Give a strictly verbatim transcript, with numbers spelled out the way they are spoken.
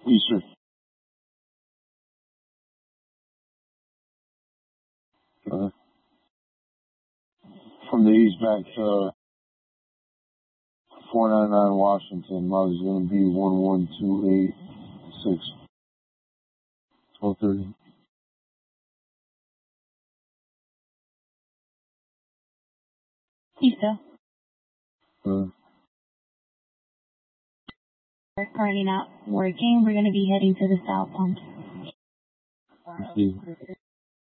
Eastern. Uh, from the east back to four ninety-nine Washington. Mileage is going to be one one two eight six. twelve thirty. You still? Uh, We're currently not working. We're going to be heading to the south pump. let's see.